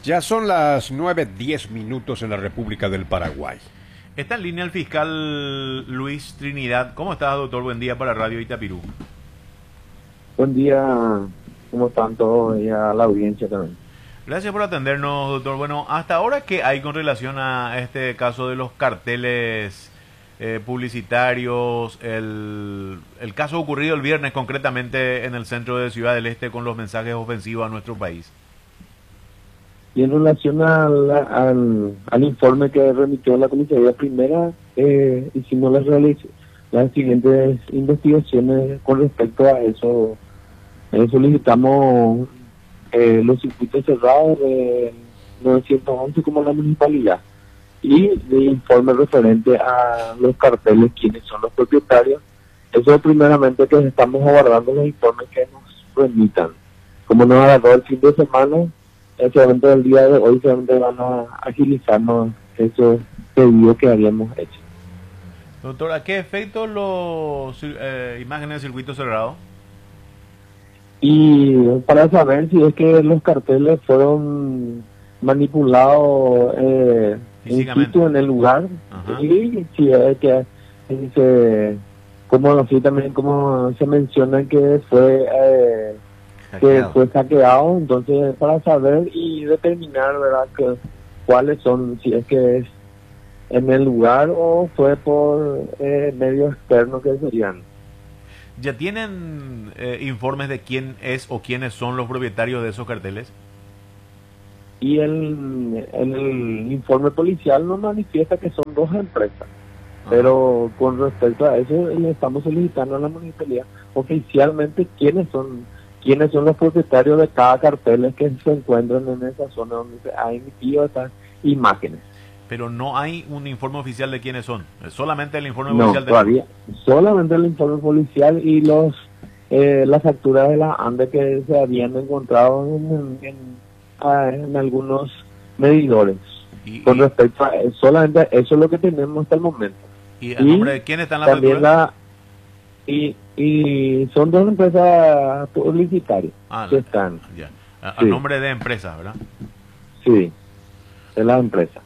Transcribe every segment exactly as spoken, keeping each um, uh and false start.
Ya son las nueve diez minutos en la República del Paraguay. Está en línea el fiscal Luis Trinidad. ¿Cómo estás, doctor? Buen día para Radio Itapirú. Buen día, ¿cómo están todos? Y a la audiencia también. Gracias por atendernos, doctor. Bueno, hasta ahora, ¿qué hay con relación a este caso de los carteles eh, publicitarios? El, el caso ocurrido el viernes, concretamente en el centro de Ciudad del Este, con los mensajes ofensivos a nuestro país. Y en relación al, al, al informe que remitió la comisaría primera, eh, hicimos las, realiz- las siguientes investigaciones con respecto a eso. Eh, solicitamos eh, los circuitos cerrados de novecientos once como la municipalidad y de informe referente a los carteles, quiénes son los propietarios. Eso es primeramente que estamos aguardando los informes que nos remitan. Como nos agarró el fin de semana, seguramente del día de hoy seguramente van a agilizarnos esos pedidos que habíamos hecho. Doctor, ¿a qué efecto los eh, imágenes de circuito cerrado? Y para saber si es que los carteles fueron manipulados eh, in situ en el lugar. Ajá. Y si es que se, como así también como se menciona que fue eh, que fue hackeado, entonces para saber y determinar, verdad, que cuáles son, si es que es en el lugar o fue por eh, medios externos que serían. ¿Ya tienen eh, informes de quién es o quiénes son los propietarios de esos carteles? Y el, el, el informe policial nos manifiesta que son dos empresas. Ajá. Pero con respecto a eso le estamos solicitando a la municipalidad oficialmente quiénes son quiénes son los propietarios de cada cartel que se encuentran en esa zona donde se ha emitido esas imágenes. Pero no hay un informe oficial de quiénes son, solamente el informe no, policial. Todavía, de... solamente el informe policial y los eh, las facturas de la ANDE que se habían encontrado en, en, en, en algunos medidores. Y, Con y... respecto a solamente eso es lo que tenemos hasta el momento. ¿Y el nombre de quién está en la también la y, y son dos empresas publicitarias ah, que están. Ya. A, sí. a nombre de empresas, ¿verdad? Sí, de la empresa.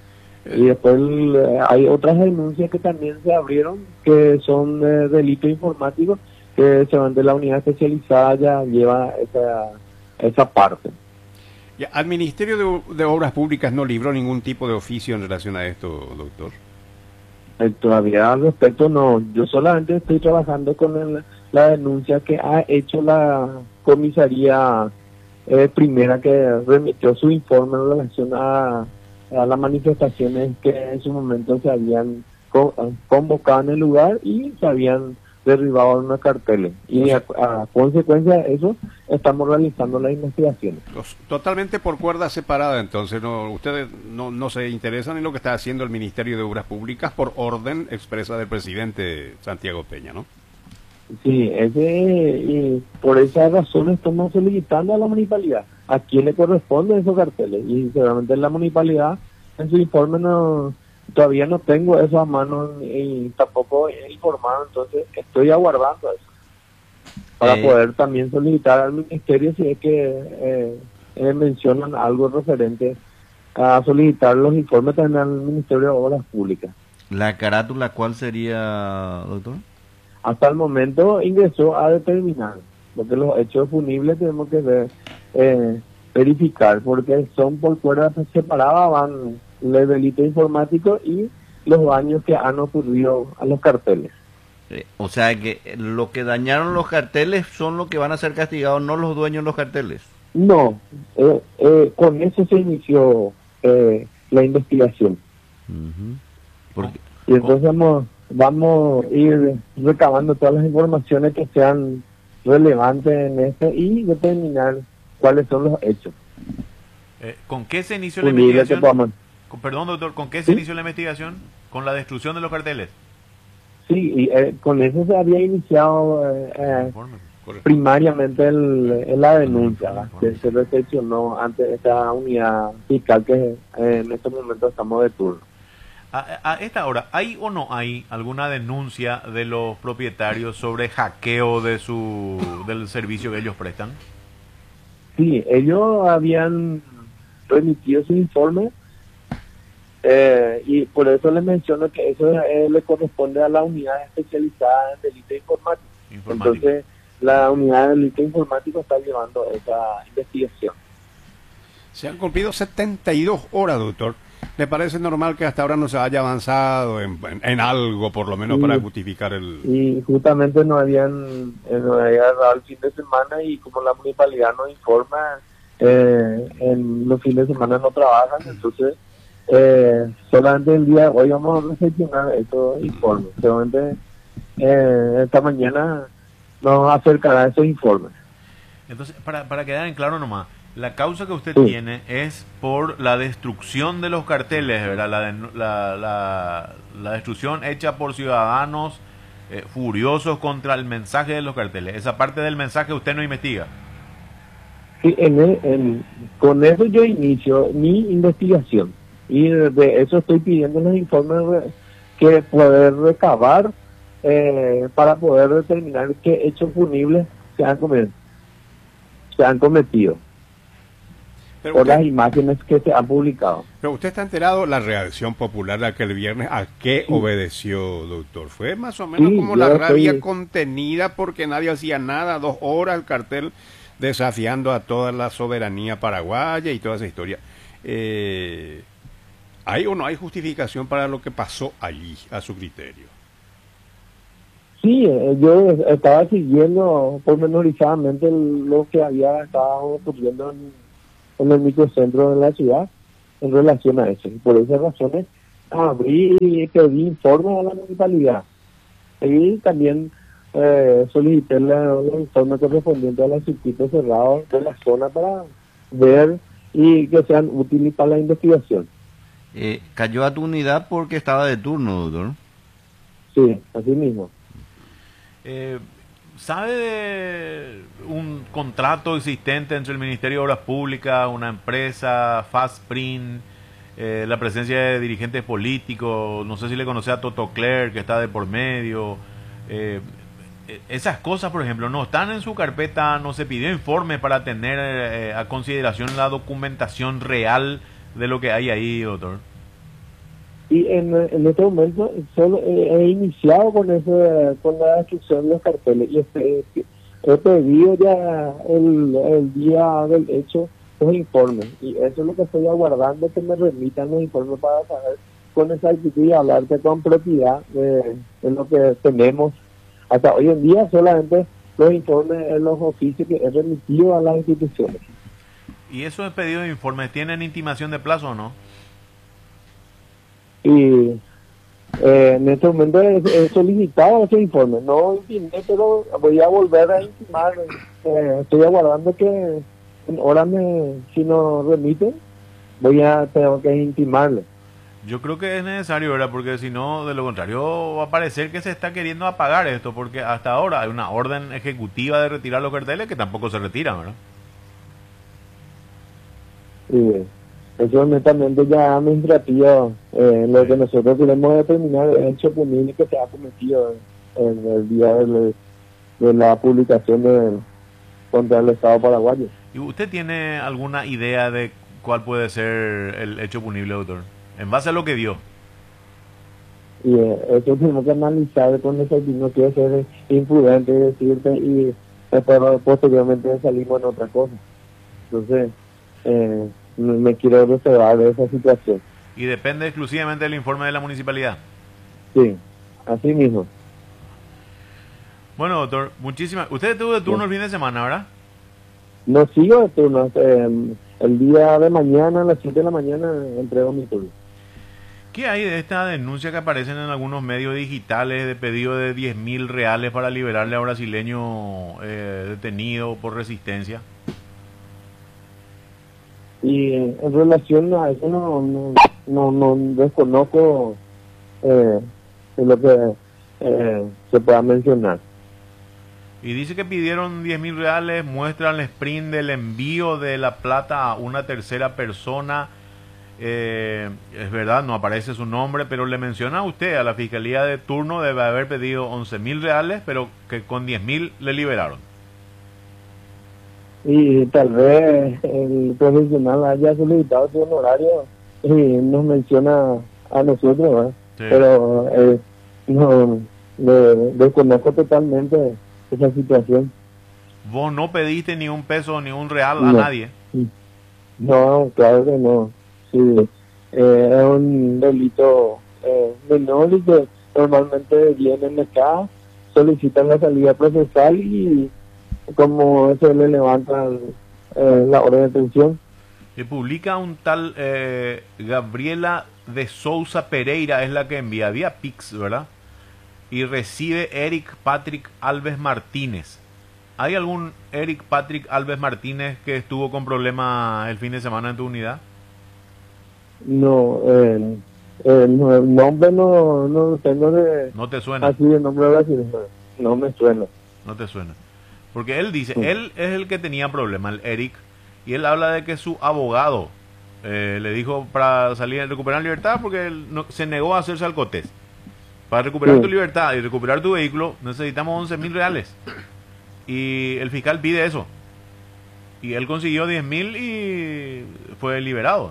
Y después hay otras denuncias que también se abrieron, que son eh, delitos informáticos, que se van de la unidad especializada, ya lleva esa, esa parte. Ya, ¿al Ministerio de, de Obras Públicas no libró ningún tipo de oficio en relación a esto, doctor? Eh, todavía al respecto no, yo solamente estoy trabajando con el, la denuncia que ha hecho la comisaría eh, primera, que remitió su informe en relación a a las manifestaciones que en su momento se habían co convocado en el lugar y se habían derribado unos carteles. Y a, a consecuencia de eso estamos realizando las investigaciones. Totalmente por cuerda separada, entonces no ustedes no, no se interesan en lo que está haciendo el Ministerio de Obras Públicas por orden expresa del presidente Santiago Peña, ¿no? Sí, ese, y por esa razón estamos solicitando a la municipalidad a quién le corresponden esos carteles, y seguramente la municipalidad en su informe no todavía no tengo eso a mano y tampoco he informado, entonces estoy aguardando eso para eh, poder también solicitar al ministerio si es que eh, eh, mencionan algo referente a solicitar los informes también al Ministerio de Obras Públicas. ¿La carátula cuál sería, doctor? Hasta el momento ingresó a determinar, porque los hechos punibles tenemos que ver, eh, verificar, porque son por cuerdas separadas, van el delito informático y los daños que han ocurrido a los carteles. Eh, o sea que lo que dañaron los carteles son los que van a ser castigados, no los dueños de los carteles. No, eh, eh, con eso se inició eh, la investigación. Uh-huh. Porque, y entonces vamos, vamos a ir recabando todas las informaciones que sean relevantes en esto y determinar cuáles son los hechos. Eh, ¿Con qué se inició la investigación? Con, perdón, doctor, ¿con qué se ¿Sí? inició la investigación? ¿Con la destrucción de los carteles? Sí, y eh, con eso se había iniciado eh, eh, primariamente el, el, la denuncia, que se recepcionó ante esta unidad fiscal que eh, en estos momentos estamos de turno. A, a esta hora, ¿hay o no hay alguna denuncia de los propietarios sobre hackeo de su del servicio que ellos prestan? Sí, ellos habían remitido su informe, eh, y por eso les menciono que eso eh, le corresponde a la unidad especializada en delito informático. Informático. Entonces, la unidad de delito informático está llevando esa investigación. Se han cumplido setenta y dos horas, doctor. ¿Le parece normal que hasta ahora no se haya avanzado en, en, en algo, por lo menos, Sí. para justificar el... Y justamente no habían, eh, no había dado el fin de semana, y como la municipalidad nos informa, eh, en los fines de semana no trabajan, entonces eh, solamente el día de hoy vamos a recepcionar estos informes. Solamente eh, esta mañana nos acercará esos informes. Entonces, para, para quedar en claro nomás, la causa que usted Sí. tiene es por la destrucción de los carteles, ¿verdad? La, de- la, la, la destrucción hecha por ciudadanos eh, furiosos contra el mensaje de los carteles. Esa parte del mensaje usted no investiga. Sí, en el- en- con eso yo inicio mi investigación, y de, de eso estoy pidiendo los informes re- que poder recabar, eh, para poder determinar qué hechos punibles se han cometido, se han cometido Pero por las usted, imágenes que se han publicado. pero usted está enterado la reacción popular de aquel viernes, ¿a qué Sí. obedeció, doctor? Fue más o menos Sí, como yo la rabia estoy- contenida porque nadie hacía nada, dos horas el cartel desafiando a toda la soberanía paraguaya y toda esa historia. Eh, ¿Hay o no hay justificación para lo que pasó allí, a su criterio? Sí, eh, yo estaba siguiendo pormenorizadamente el- lo que había estado ocurriendo en, en el microcentro de la ciudad en relación a eso. Y por esas razones abrí y pedí informes a la municipalidad. Y también eh, solicité la- los informes correspondientes a los circuitos cerrados de la zona para ver y que sean útiles para la investigación. Eh, cayó a tu unidad porque estaba de turno, doctor. Sí, así mismo. Eh, ¿Sabe de un contrato existente entre el Ministerio de Obras Públicas, una empresa, Fastprint, eh, la presencia de dirigentes políticos? No sé si le conoce a Toto Cler, que está de por medio. Eh, eh, esas cosas, por ejemplo, no están en su carpeta, no se pidió informe para tener eh, a consideración la documentación real de lo que hay ahí, doctor. Y en, en este momento solo he, he iniciado con ese, con la destrucción de los carteles, y este, he pedido ya el, el día del hecho los informes, y eso es lo que estoy aguardando, que me remitan los informes para saber con exactitud y hablarte con propiedad de, de lo que tenemos hasta hoy en día. Solamente los informes en los oficios que he remitido a las instituciones. ¿Y esos pedidos de informes tienen intimación de plazo o no? Y eh, en este momento he, he solicitado ese informe, no intimé, pero voy a volver a intimar. Eh, estoy aguardando que en hora me, si nos remiten, voy a tengo que intimarle. Yo creo que es necesario, ¿verdad? Porque si no, de lo contrario, va a parecer que se está queriendo apagar esto, porque hasta ahora hay una orden ejecutiva de retirar los carteles que tampoco se retiran, ¿verdad? Y eso es netamente ya administrativo. Eh, lo Sí. que nosotros queremos determinar es el hecho punible que se ha cometido en, en el día de, de la publicación de, contra el Estado paraguayo. ¿Y usted tiene alguna idea de cuál puede ser el hecho punible, doctor? En base a lo que vio. Y eh, eso tenemos que analizar con ese, no quiero ser imprudente y decirte, y después posteriormente salimos en otra cosa. Entonces, eh, me me quiero reservar de esa situación. Y depende exclusivamente del informe de la municipalidad. Sí, así mismo. Bueno, doctor, muchísimas... Usted estuvo de turno Sí. el fin de semana, ¿verdad? No sigo de turno. Eh, el día de mañana, a las siete de la mañana, entrego mi turno. ¿Qué hay de esta denuncia que aparecen en algunos medios digitales de pedido de diez mil reales para liberarle a un brasileño eh, detenido por resistencia? Y eh, en relación a eso no, no, no, no desconozco eh, lo que eh, se pueda mencionar. Y dice que pidieron diez mil reales, muestran el sprint del envío de la plata a una tercera persona. Eh, es verdad, no aparece su nombre, pero le menciona a usted, a la fiscalía de turno debe haber pedido once mil reales, pero que con diez mil le liberaron. y tal vez el profesional haya solicitado su honorario y nos menciona a nosotros, ¿verdad? Sí. Pero eh, no, de- desconozco totalmente esa situación. Vos no pediste ni un peso ni un real a No. nadie. No, claro que no. Sí, eh, es un delito eh, menor y que normalmente vienen acá, solicitan la salida procesal y como se le levanta eh, la orden de detención. Y publica un tal eh, Gabriela de Sousa Pereira, es la que envía vía Pix, ¿verdad? Y recibe Eric Patrick Alves Martínez. ¿Hay algún Eric Patrick Alves Martínez que estuvo con problemas el fin de semana en tu unidad? No, eh, eh, no, el nombre no, no tengo de, ¿No te suena? así de nombre brasileño, no me suena. No te suena. Porque él dice, Sí. él es el que tenía problemas, el Eric, y él habla de que su abogado eh, le dijo para salir, recuperar libertad, porque él no- se negó a hacerse alcotés. Para recuperar Sí. tu libertad y recuperar tu vehículo necesitamos once mil reales. Y el fiscal pide eso. Y él consiguió diez mil y fue liberado.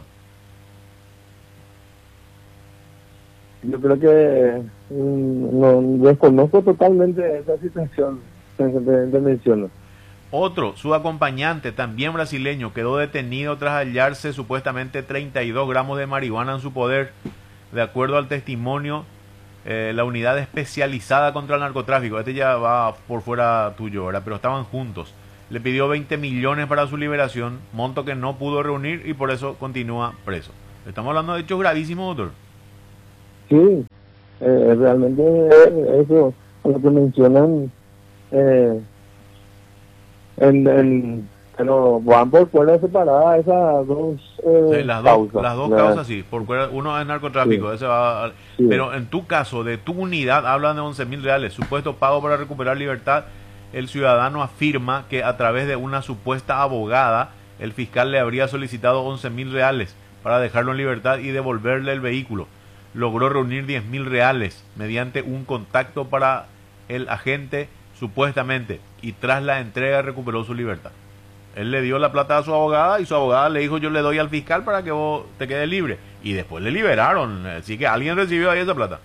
Yo creo que mm, no desconozco totalmente esa situación que te, te menciono. Otro, su acompañante, también brasileño, quedó detenido tras hallarse supuestamente treinta y dos gramos de marihuana en su poder. De acuerdo al testimonio, eh, la unidad especializada contra el narcotráfico, este ya va por fuera tuyo, ¿verdad? Pero estaban juntos. Le pidió veinte millones para su liberación, monto que no pudo reunir y por eso continúa preso. Estamos hablando de hechos gravísimos, doctor. Sí, eh, realmente eh, eso, lo que mencionan, eh, el, el, pero van por fuera separada esas dos eh, Sí, las, dos, causas. las dos ¿verdad? causas sí, por fuera- uno es narcotráfico, Sí. ese va a- Sí. pero en tu caso, de tu unidad, hablan de once mil reales, supuesto pago para recuperar libertad. El ciudadano afirma que a través de una supuesta abogada, el fiscal le habría solicitado once mil reales para dejarlo en libertad y devolverle el vehículo. Logró reunir diez mil reales mediante un contacto para el agente, supuestamente, y tras la entrega recuperó su libertad. Él le dio la plata a su abogada y su abogada le dijo, yo le doy al fiscal para que vos te quedes libre. Y después le liberaron, así que alguien recibió ahí esa plata.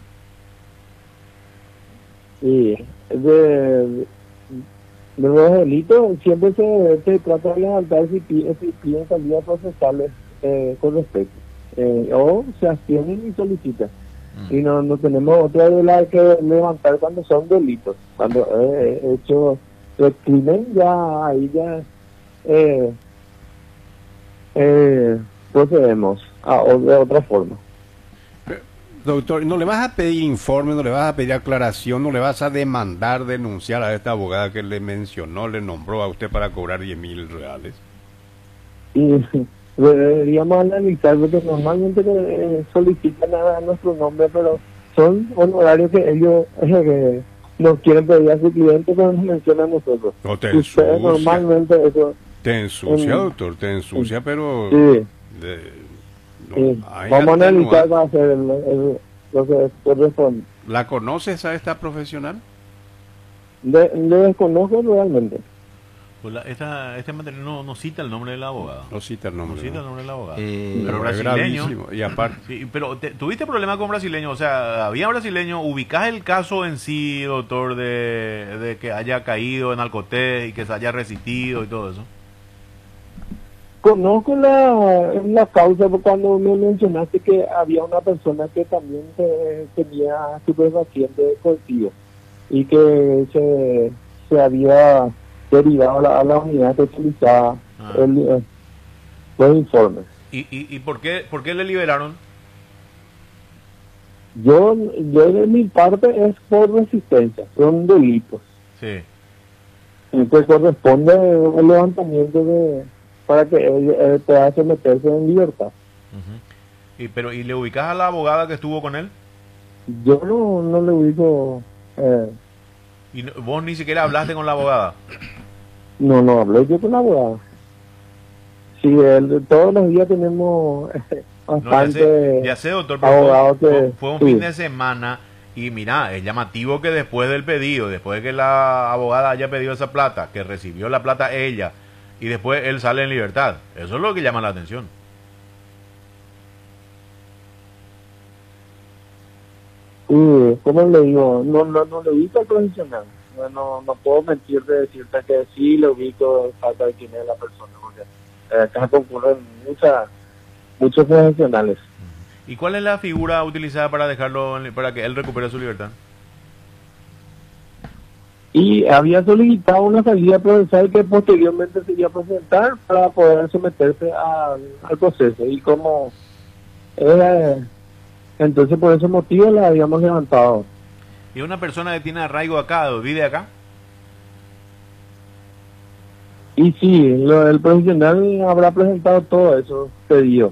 Sí, de, de los delitos siempre se, se trata de levantar si, pi- si piden salidas procesales eh, con respecto. Eh, o se abstienen y solicitan. Mm. Y no, no tenemos otra de la que levantar cuando son delitos. Cuando he eh, hecho el crimen, ya ahí ya eh, eh, procedemos a, o de otra forma. Doctor, no le vas a pedir informe, no le vas a pedir aclaración, no le vas a demandar, denunciar a esta abogada que le mencionó, le nombró a usted para cobrar diez mil reales. Y deberíamos analizar porque normalmente eh, solicitan a nuestro nombre, pero son honorarios que ellos eh, que nos quieren pedir a su cliente, pero nos mencionan a nosotros. No te Ustedes ensucia, normalmente eso. te ensucia, Mm. doctor, te ensucia, pero... Sí, de- no, sí. hay Vamos a atenuante. analizar para hacer el, el- lo que corresponde. ¿La conoces a esta profesional? De, le desconozco realmente. Pues la- esta, este material no, no cita el nombre de la abogada. No cita el No nombre. cita ¿no? el nombre de la abogada. Eh, pero Pero es brasileño. gravísimo. Y aparte, Sí, pero te- ¿tuviste problemas con brasileños? O sea, ¿había brasileños? ¿Ubicás el caso en sí, doctor, de, de que haya caído en Alcotés y que se haya resistido y todo eso? Conozco la, la causa por cuando me mencionaste que había una persona que también te- tenía estupefaciente contigo y que se, se había derivado a la, a la unidad especializada Ah. el, eh, los informes. ¿Y, y, y por, qué, por qué le liberaron? Yo, yo de mi parte es por resistencia, son delitos. Sí. Entonces corresponde el levantamiento de para que él, él pueda someterse en libertad. Ujú. y, pero, ¿Y le ubicás a la abogada que estuvo con él? Yo no, no le ubico, eh, ¿Y no- vos ni siquiera hablaste con la abogada? no, no hablé yo con la abogada. Sí, él, todos los días tenemos eh, No, ya, bastante sé, ya sé, doctor, pero abogados fue, que... fue- fue un sí. fin de semana y mira, es llamativo que después del pedido, después de que la abogada haya pedido esa plata, que recibió la plata ella y después él sale en libertad. Eso es lo que llama la atención. Y, ¿cómo le digo? No, no, no le ubico al profesional. No, no, no puedo mentir de decirte que sí le ubico, falta de quién es la persona. Porque eh, acá concurren muchas, muchos profesionales. ¿Y cuál es la figura utilizada para dejarlo, en- para que él recupere su libertad? Y había solicitado una salida procesal que posteriormente se iba a presentar para poder someterse al, al proceso. Y como eh, entonces por ese motivo la habíamos levantado. ¿Y una persona que tiene arraigo acá, vive acá? Y sí, lo, el profesional habrá presentado todo eso pedido.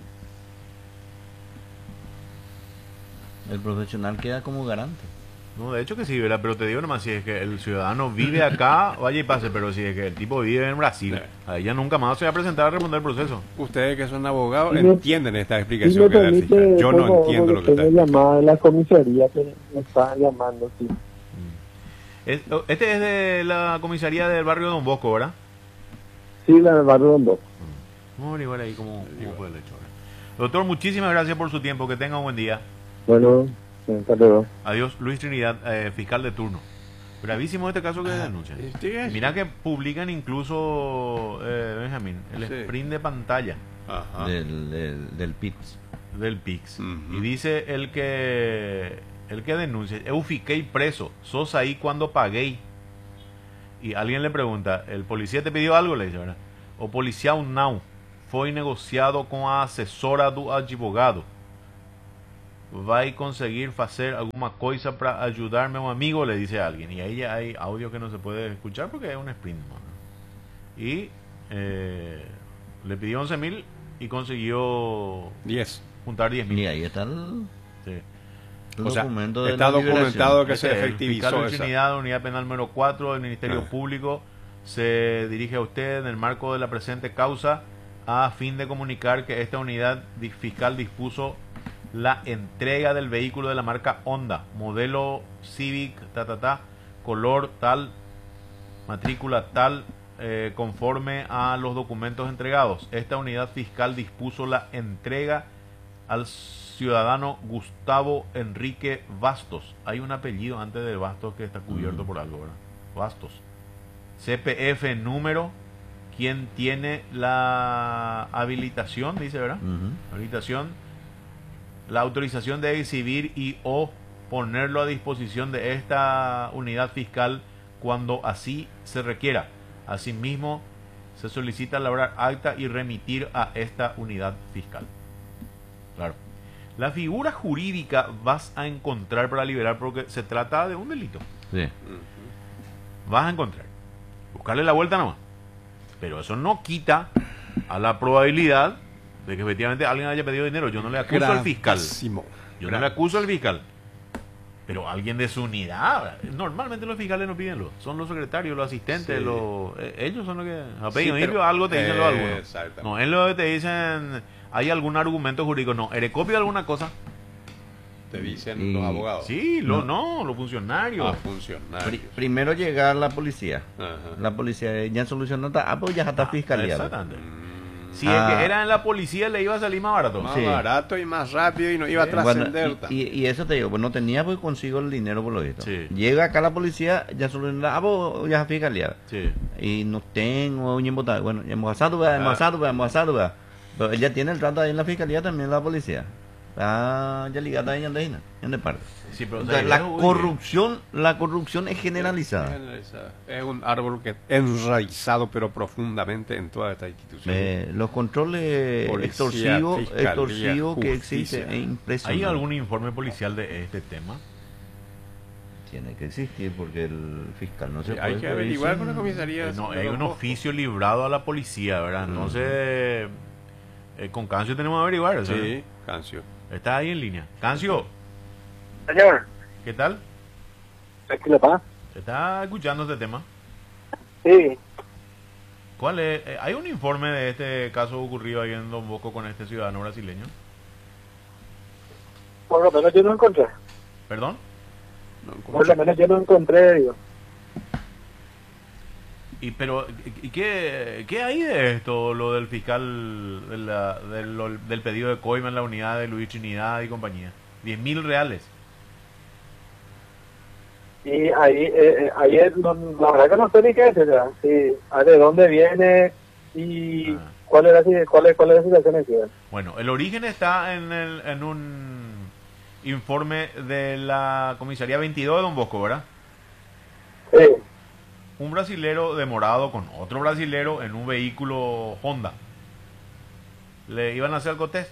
El profesional queda como garante. No, de hecho que sí, ¿verdad? Pero te digo nomás, si es que el ciudadano vive acá, vaya y pase, pero si es que el tipo vive en Brasil, ahí ya nunca más se va a presentar a responder el proceso. Ustedes que son abogados Y me- entienden esta Y explicación me que da el fiscal. permite, Yo por no favor, entiendo lo porque que está tengo explicando. llamada de la comisaría que me están llamando, sí. Es- Este es de la comisaría del barrio Don Bosco, ¿verdad? Sí, la del barrio Don Bosco. Vamos a igual ahí como, fue el hecho. ¿verdad? Doctor, muchísimas gracias por su tiempo, que tenga un buen día. Bueno, hasta luego. Adiós, Luis Trinidad, eh, fiscal de turno. Bravísimo este caso que denuncian. Sí, es- Mira que publican incluso, eh, Benjamín, el Sí. sprint de pantalla Ajá. Del, del, del P I T S. del P I X. Ujú. Y dice el que el que denuncia, eu fiquei preso, sos ahí cuando pagué. Y alguien le pregunta, ¿el policía te pidió algo? Le dice, ¿verdad? O policial não, foi negociado con a asesora do advogado. Vai conseguir hacer alguna cosa para ayudarme a un amigo, le dice a alguien. Y ahí ya hay audio que no se puede escuchar porque es un sprint. ¿no? Y eh, le pidió once mil y consiguió diez. juntar diez mil. Y ahí está el, Sí. el O sea, documento de está la liberación. documentado que Ese se es el efectivizó fiscal de esa. Trinidad, unidad penal número cuatro del Ministerio Ah. Público, se dirige a usted en el marco de la presente causa a fin de comunicar que esta unidad di- fiscal dispuso la entrega del vehículo de la marca Honda, modelo Civic, ta, ta, ta, color tal, matrícula tal, eh, conforme a los documentos entregados. Esta unidad fiscal dispuso la entrega al ciudadano Gustavo Enrique Bastos. Hay un apellido antes de Bastos que está cubierto Mm. por algo, ¿verdad? Bastos. C P F número, quien tiene la habilitación, dice, ¿verdad? Ujú. Habilitación, la autorización de exhibir y o ponerlo a disposición de esta unidad fiscal cuando así se requiera. Asimismo, se solicita elaborar acta y remitir a esta unidad fiscal. Claro. La figura jurídica vas a encontrar para liberar porque se trata de un delito. Sí. Vas a encontrar. Buscarle la vuelta nomás. Pero eso no quita a la probabilidad de que efectivamente alguien haya pedido dinero. Yo no le acuso al fiscal. Gravísimo. Yo no le acuso al fiscal. Pero alguien de su unidad. Normalmente los fiscales no piden lo. Son los secretarios, los asistentes, Sí. los, eh, ellos son los que... A Sí, pedir pero- algo te dicen los algunos. Exactamente. No, es lo que te dicen... Hay algún argumento jurídico. No, ¿eres copia de alguna cosa? Te dicen Y- los abogados. Sí, lo, no, los funcionarios. A funcionarios. Pri- primero llega la policía. Ajá. La policía ya solucionó, ta- ah, pues ya está fiscaliado. Exactamente. Mm, Si es Ah. que era en la policía, le iba a salir más barato. Más Sí. barato y más rápido y no iba a Sí. trascender. Bueno, y, y- y eso te digo, pues no tenía, pues consigo el dinero por lo visto. Sí. Llega acá la policía, ya solucionó, ah, pues ya está fiscaliado. Sí. Y no tengo un embotado. Bueno, ya hemos asado, vea, hemos Ah. asado, vea, hemos asado, vea. Pero ella tiene el trato ahí en la fiscalía también, la policía. Ah, ya ligada ahí en Andina, en de parte. Sí, pero, o Entonces, sea, la uy, corrupción, la corrupción es generalizada. Generalizada. Es un árbol que enraizado pero profundamente en toda esta institución. Eh, los controles Policía, extorsivos, fiscalía, extorsivos que justicia. existen es impresionante. ¿Hay algún informe policial de este tema? Tiene que existir porque el fiscal no se Sí, puede. hay que prohibir averiguar sin- con la comisaría. Eh, no, de hay Don un Bosco. oficio librado a la policía, ¿verdad? Entonces, eh, con Cancio tenemos que averiguar. o sea, Sí, Cancio. Está ahí en línea. Cancio, Señor, ¿qué tal? ¿qué le pasa? ¿Está escuchando este tema? Sí, ¿Cuál es? Eh, ¿Hay un informe de este caso ocurrido ahí en Don Bosco con este ciudadano brasileño? por lo menos yo no encontré. ¿Perdón? No Por lo menos yo no encontré, digo. Y pero, ¿y qué, qué hay de esto, lo del fiscal, de la- de lo- del pedido de coima en la unidad de Luis Trinidad y compañía? Diez mil reales. Y ahí, eh, eh, ahí es, no- la verdad que no sé ni qué es, o sea, sí, ah, de dónde viene y Ah. cuál es la, si- cuál es, cuál es la situación aquí. ¿verdad? Bueno, el origen está en, el, en un informe de la comisaría veintidós de Don Bosco, ¿verdad? Sí, Un brasilero demorado con otro brasilero en un vehículo Honda. Le iban a hacer alcotés.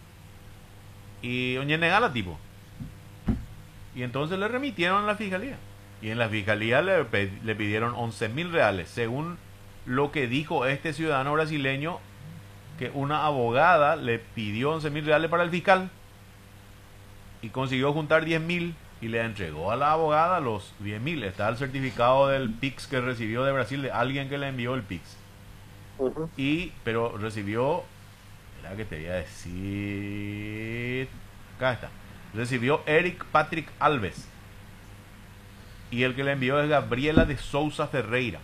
Y oye, negala tipo. Y entonces le remitieron a la fiscalía. Y en la fiscalía le, pe- le pidieron once mil reales. Según lo que dijo este ciudadano brasileño, que una abogada le pidió once mil reales para el fiscal. Y consiguió juntar diez mil. Y le entregó a la abogada los diez mil. Está el certificado del P I X que recibió de Brasil, de alguien que le envió el P I X. ujú. Y, pero recibió, era que te voy a decir, acá está, recibió Eric Patrick Alves. Y el que le envió es Gabriela de Souza Ferreira,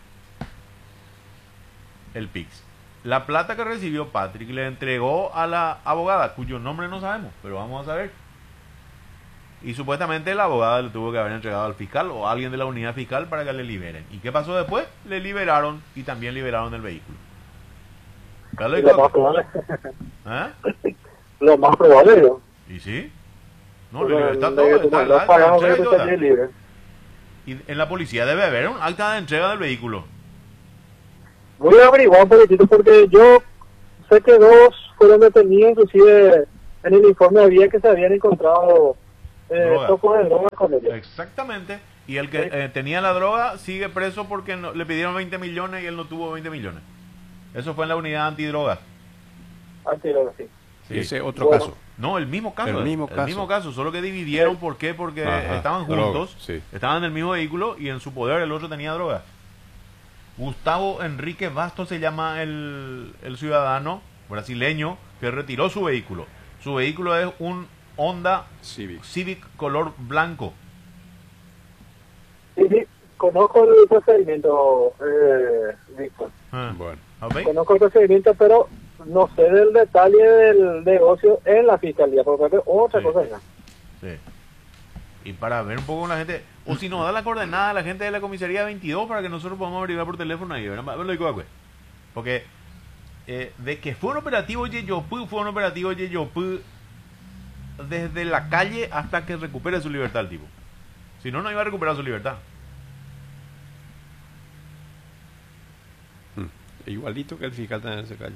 el P I X. La plata que recibió Patrick le entregó a la abogada, cuyo nombre no sabemos, pero vamos a saber. Y supuestamente la abogada le tuvo que haber entregado al fiscal o a alguien de la unidad fiscal para que le liberen. ¿Y qué pasó después? Le liberaron y también liberaron el vehículo. Carlos, Y lo más probable, ¿eh? lo más probable, ¿no? ¿Y sí? No, Porque le liber- está no- todo, no- está el no acta de pagamos, entrega y creo todo que está. está libre. Y en la policía debe haber un acta de entrega del vehículo. Voy a averiguar un poquitito porque yo sé que dos fueron detenidos, inclusive en el informe había que se habían encontrado eh, Droga. tocos de drogas con ellos. Exactamente. Y el que eh, tenía la droga sigue preso porque no- le pidieron veinte millones y él no tuvo veinte millones. Eso fue en la unidad antidrogas. Antidrogas, sí. Sí. Ese otro Bueno. caso. No, el mismo caso. El mismo caso. mismo caso, solo que dividieron. ¿Por qué? Porque Ajá, estaban drogas, juntos, sí. estaban en el mismo vehículo y en su poder el otro tenía droga. Gustavo Enrique Bastos se llama el, el ciudadano brasileño que retiró su vehículo. Su vehículo es un Honda Civic. Civic color blanco. Sí, sí, conozco el procedimiento, eh, Víctor. Ah, Bueno. ¿ok? Conozco el procedimiento, pero no sé del detalle del negocio en la fiscalía, porque es otra Sí. cosa ya. Sí. Y para ver un poco con la gente, o si nos da la coordenada a la gente de la comisaría veintidós para que nosotros podamos averiguar por teléfono y ver, ver lo que va, pues. Porque eh, de que fue un operativo Yeyopú, fue un operativo Yeyopú desde la calle hasta que recupere su libertad el tipo. Si no, no iba a recuperar su libertad. Mm. Igualito que el fiscal también en esa calle.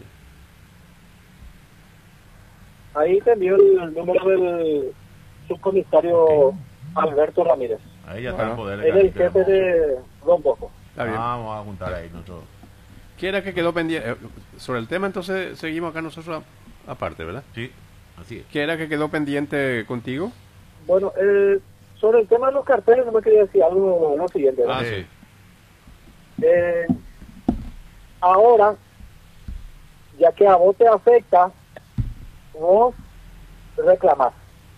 Ahí te envió el, el número del subcomisario Alberto Ramírez. Ahí ya está Bueno, el poder de Él es el Carlos. jefe de Don Bosco. Está bien. Vamos a juntar ahí nosotros. ¿Qué era que quedó pendiente? Eh, sobre el tema, entonces seguimos acá nosotros a- aparte, ¿verdad? Sí, así es. ¿Qué era que quedó pendiente contigo? Bueno, eh, sobre el tema de los carteles, no me quería decir algo lo siguiente. ¿verdad? Ah, Sí. sí. Eh, ahora, ya que a vos te afecta, vos reclamás.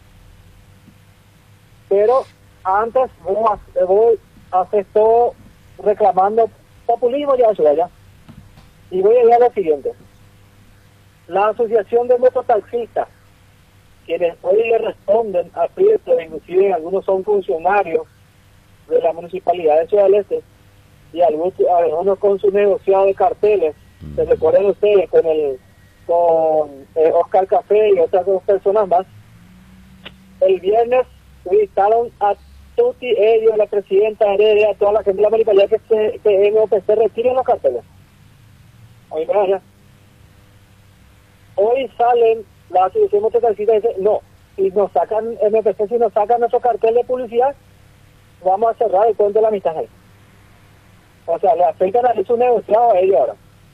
Pero antes vos, ha- vos haces todo reclamando populismo y eso, ¿ya? Y voy a ir a lo siguiente. La Asociación de Mototaxistas, quienes hoy le responden a Prieto, inclusive algunos son funcionarios de la Municipalidad de Ciudad del Este, y algunos, algunos con su negociado de carteles, se recuerdan ustedes con el con eh, Oscar Café y otras dos personas más, el viernes invitaron a Tuti, ellos, la presidenta Heredia, a toda la gente de la municipalidad que, se, que M O P C retiren los carteles. Hoy, vaya. Hoy salen la asociación mototaxista y dice, no, si nos sacan M O P C, si nos sacan nuestro cartel de publicidad, vamos a cerrar el puente de la mitad. O sea, le afectan a su negociado a ellos ahora.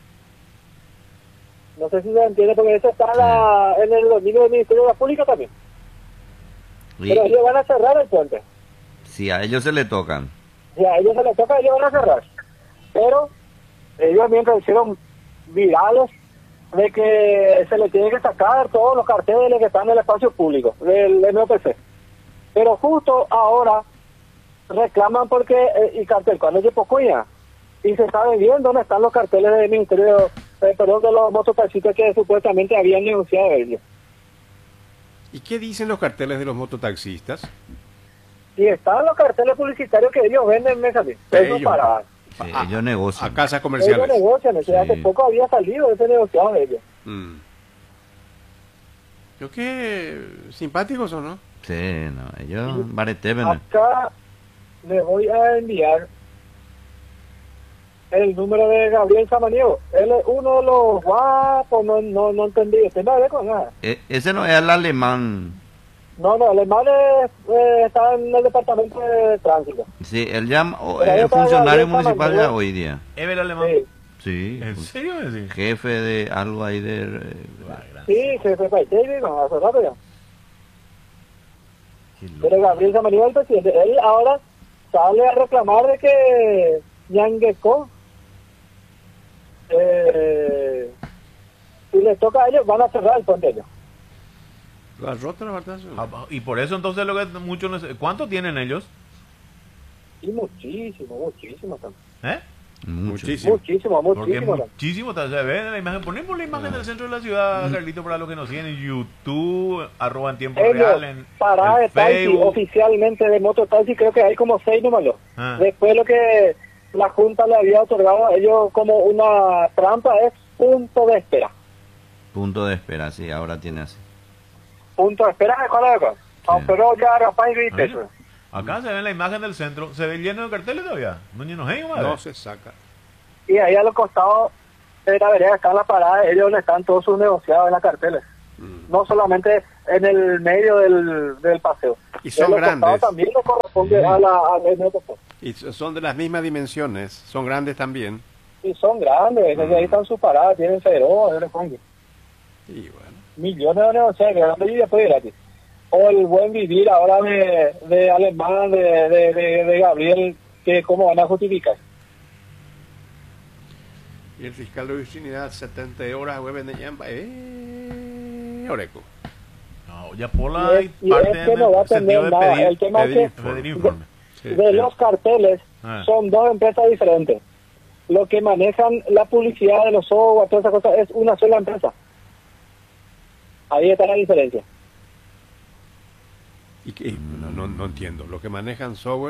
No sé si se entiende, porque eso está en, la, en el dominio del Ministerio de la Pública también. Y Pero ellos van a cerrar el puente. si a ellos se le tocan. Y a ellos se les toca, ellos van a cerrar. Pero ellos mientras hicieron virales de que se le tiene que sacar todos los carteles que están en el espacio público del M O P C. Pero justo ahora reclaman porque, eh, y cartel, cuando es de Pocuya, y se sabe bien dónde están los carteles del Ministerio, eh, perdón, de los mototaxistas que supuestamente habían negociado ellos. ¿Y qué dicen los carteles de los mototaxistas? Y están los carteles publicitarios que ellos venden, me salí. Eso Ellos. para... Sí, A- ellos negocian. A casas Ellos comerciales. negocian, ese Sí. hace poco había salido ese negociado de ellos. Mm. Yo qué simpáticos son, ¿no? Sí, no, ellos bareteven. Acá les voy a enviar el número de Gabriel Samaniego. Él es uno de los guapos, no, no, no entendí, este no ve con nada. E- ese no es el alemán. No, no, el hermano es, eh, está en el departamento de tránsito. Sí, él llama, o- Pero ahí es está funcionario Gabriel municipal ya Samaniego. hoy día. Evel Alemán. Sí, Sí, ¿En pues, serio? Sí. jefe de algo ahí de... eh, sí, jefe de no, hace rato ya. qué loco. Pero Gabriel Samaniego es el presidente. Él ahora sale a reclamar de que Ñanguecó, eh, si les toca a ellos, van a cerrar el puente ellos. La rota la verdad. Ah, Y por eso entonces lo que muchos no sé- ¿cuánto tienen ellos? Y muchísimo, muchísimo también. ¿Eh? Mucho. Muchísimo. Muchísimo, Porque muchísimo. también. muchísimo, o sea, ven la imagen, ponemos la imagen del centro de la ciudad, Carlito, para los que nos siguen en YouTube, arroba en tiempo Ellos, real, en, parada en de taxi Facebook. oficialmente de mototaxi, creo que hay como seis números. Ah. Después lo que la Junta le había otorgado a ellos como una trampa es punto de espera. Punto de espera, sí, ahora tiene así. Punto de espera de cuál es. Ah, pero ya rapaz y Oye, eso. Acá se ve la imagen del centro, se ve lleno de carteles todavía. No llenos hay, madre. No se saca. Y ahí a los costados de la vereda están las paradas, ellos donde están todos sus negociados en las carteles. Mm. No solamente en el medio del, del paseo. Y son En los costados grandes. también le corresponde a la a medio paseo. Y so- son de las mismas dimensiones. Son grandes también. Y son grandes, Mm. ahí están sus paradas, tienen cero, yo le pongo. Y bueno. Millones de negociados, grandes y después gratis. O el buen vivir ahora de, de Alemán, de, de, de, de Gabriel, que cómo van a justificar. Y el fiscal de Virginidad, setenta horas, jueves de Yamba. Eh, Oreco. No, ya por la Y es- y parte es que no va a en sentido tener de nada. pedir, El tema es pedir, que- pedir informe. Sí, De sí. los carteles Ah. son dos empresas diferentes. Lo que manejan la publicidad de los software, todas esas cosas, es una sola empresa. Ahí está la diferencia. Y que, no, no, no entiendo. Lo que manejan software.